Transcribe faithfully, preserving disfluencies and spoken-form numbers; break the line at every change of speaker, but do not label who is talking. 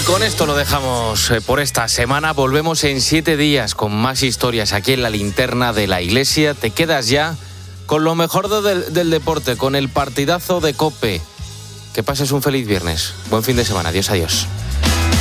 con esto lo dejamos por esta semana. Volvemos en siete días con más historias aquí en La Linterna de la Iglesia. Te quedas ya con lo mejor del, del deporte, con el partidazo de COPE. Que pases un feliz viernes. Buen fin de semana. Adiós, adiós.